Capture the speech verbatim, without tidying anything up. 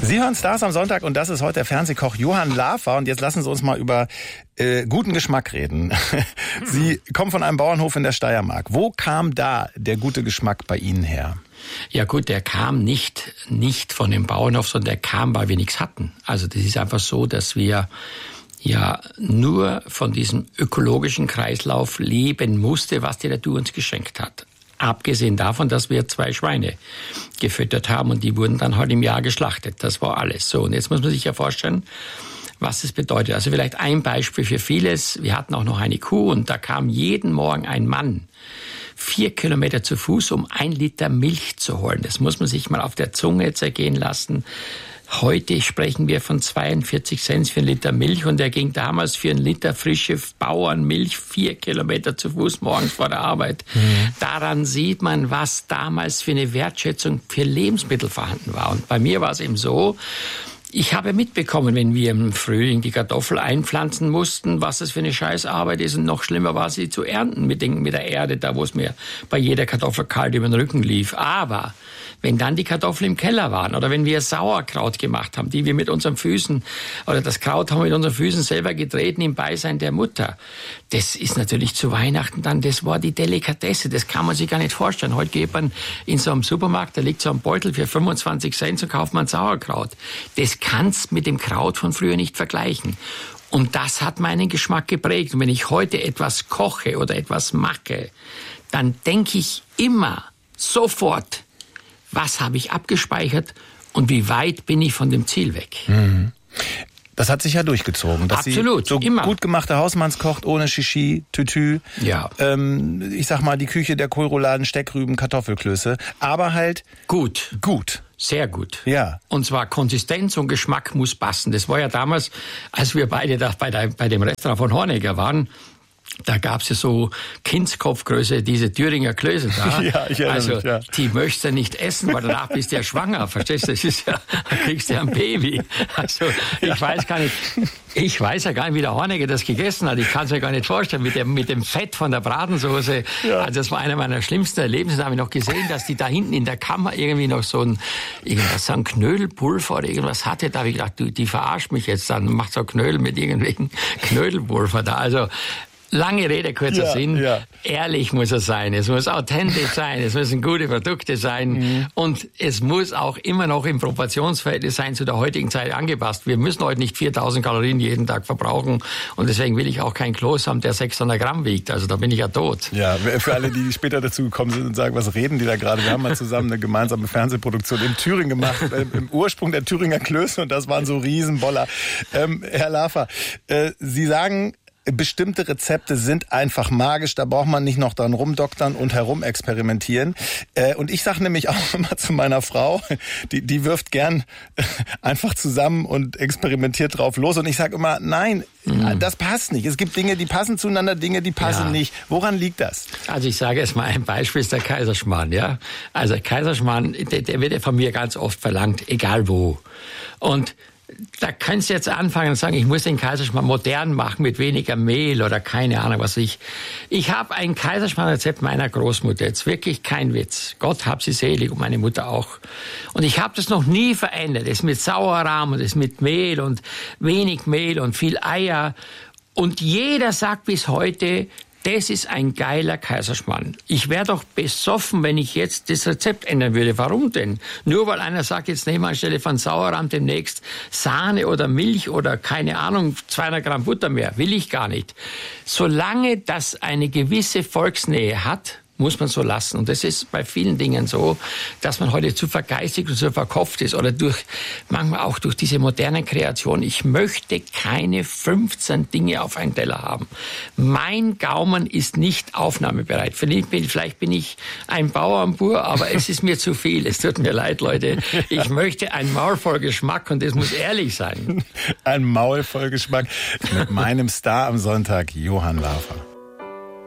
Sie hören Stars am Sonntag und das ist heute der Fernsehkoch Johann Lafer. Und jetzt lassen Sie uns mal über äh, guten Geschmack reden. Sie kommen von einem Bauernhof in der Steiermark. Wo kam da der gute Geschmack bei Ihnen her? Ja gut, der kam nicht, nicht von dem Bauernhof, sondern der kam, weil wir nichts hatten. Also das ist einfach so, dass wir ja nur von diesem ökologischen Kreislauf leben musste, was die Natur uns geschenkt hat. Abgesehen davon, dass wir zwei Schweine gefüttert haben und die wurden dann halt im Jahr geschlachtet. Das war alles so. Und jetzt muss man sich ja vorstellen, was das bedeutet. Also vielleicht ein Beispiel für vieles. Wir hatten auch noch eine Kuh und da kam jeden Morgen ein Mann vier Kilometer zu Fuß, um ein Liter Milch zu holen. Das muss man sich mal auf der Zunge zergehen lassen. Heute sprechen wir von zweiundvierzig Cent für einen Liter Milch und er ging damals für einen Liter frische Bauernmilch vier Kilometer zu Fuß morgens vor der Arbeit. Mhm. Daran sieht man, was damals für eine Wertschätzung für Lebensmittel vorhanden war. Und bei mir war es eben so, ich habe mitbekommen, wenn wir im Frühling die Kartoffel einpflanzen mussten, was das für eine Scheißarbeit ist. Und noch schlimmer war sie zu ernten mit, den, mit der Erde, da wo es mir bei jeder Kartoffel kalt über den Rücken lief. Aber wenn dann die Kartoffeln im Keller waren oder wenn wir Sauerkraut gemacht haben, die wir mit unseren Füßen, oder das Kraut haben wir mit unseren Füßen selber getreten im Beisein der Mutter. Das ist natürlich zu Weihnachten dann, das war die Delikatesse, das kann man sich gar nicht vorstellen. Heute geht man in so einem Supermarkt, da liegt so ein Beutel für fünfundzwanzig Cent und kauft man Sauerkraut. Das kannst mit dem Kraut von früher nicht vergleichen. Und das hat meinen Geschmack geprägt. Und wenn ich heute etwas koche oder etwas mache, dann denke ich immer sofort, was habe ich abgespeichert und wie weit bin ich von dem Ziel weg. Mhm. Das hat sich ja durchgezogen. Dass Absolut, Sie so immer. gut gemachte Hausmannskocht, ohne Shishi, Tütü. Ja. Ähm, ich sag mal, die Küche der Kohlrouladen, Steckrüben, Kartoffelklöße. Aber halt gut. Gut. Sehr gut. Ja. Und zwar Konsistenz und Geschmack muss passen. Das war ja damals, als wir beide da bei, der, bei dem Restaurant von Hornecker waren, da gab's ja so Kindskopfgröße, diese Thüringer Klöße da. Ja, ich erinnere also, mich, ja. Die möchtest du nicht essen, weil danach bist du ja schwanger. Verstehst du? Das ist ja, da kriegst du ja ein Baby. Also, ich ja. weiß gar nicht, ich weiß ja gar nicht, wie der Hornecker das gegessen hat. Ich kann es mir gar nicht vorstellen. Mit dem, mit dem Fett von der Bratensoße. Ja. Also, das war einer meiner schlimmsten Erlebnisse. Da habe ich noch gesehen, dass die da hinten in der Kammer irgendwie noch so ein, irgendwas, so ein Knödelpulver oder irgendwas hatte. Da habe ich gedacht, du, die verarscht mich jetzt dann, macht so Knödel mit irgendwelchen Knödelpulver da. Also, lange Rede, kurzer ja, Sinn. Ja. Ehrlich muss es sein. Es muss authentisch sein. Es müssen gute Produkte sein. Mhm. Und es muss auch immer noch im Proportionsverhältnis sein zu der heutigen Zeit angepasst. Wir müssen heute nicht viertausend Kalorien jeden Tag verbrauchen. Und deswegen will ich auch keinen Kloß haben, der sechshundert Gramm wiegt. Also da bin ich ja tot. Ja, für alle, die später dazu gekommen sind und sagen, was reden die da gerade? Wir haben mal zusammen eine gemeinsame Fernsehproduktion in Thüringen gemacht. Im Ursprung der Thüringer Klöße. Und das waren so Riesenboller. Ähm, Herr Lafer, äh, Sie sagen, bestimmte Rezepte sind einfach magisch, da braucht man nicht noch dran rumdoktern und herumexperimentieren. Äh, und ich sage nämlich auch immer zu meiner Frau, die, die wirft gern einfach zusammen und experimentiert drauf los. Und ich sage immer, nein, mhm. das passt nicht. Es gibt Dinge, die passen zueinander, Dinge, die passen ja. nicht. Woran liegt das? Also ich sage jetzt mal, ein Beispiel ist der Kaiserschmarrn. Ja? Also Kaiserschmarrn, der, der wird ja von mir ganz oft verlangt, egal wo. Und da kannst du jetzt anfangen und sagen, ich muss den Kaiserschmarrn modern machen mit weniger Mehl oder keine Ahnung was ich. Ich habe ein Kaiserschmarrn-Rezept meiner Großmutter, jetzt wirklich kein Witz. Gott hab sie selig und meine Mutter auch. Und ich habe das noch nie verändert. Das ist mit Sauerrahm und das ist mit Mehl und wenig Mehl und viel Eier. Und jeder sagt bis heute, das ist ein geiler Kaiserschmarrn. Ich wäre doch besoffen, wenn ich jetzt das Rezept ändern würde. Warum denn? Nur weil einer sagt, jetzt nehmen wir anstelle von Sauerrahm demnächst Sahne oder Milch oder keine Ahnung, zweihundert Gramm Butter mehr. Will ich gar nicht. Solange das eine gewisse Volksnähe hat, muss man so lassen. Und das ist bei vielen Dingen so, dass man heute zu vergeistigt und zu verkopft ist oder durch, manchmal auch durch diese modernen Kreationen. Ich möchte keine fünfzehn Dinge auf einen Teller haben. Mein Gaumen ist nicht aufnahmebereit. Vielleicht bin ich ein Bauernbur, aber es ist mir zu viel. Es tut mir leid, Leute. Ich möchte ein Maul voll Geschmack und das muss ehrlich sein. Ein Maul voll Geschmack. Mit meinem Star am Sonntag, Johann Lafer.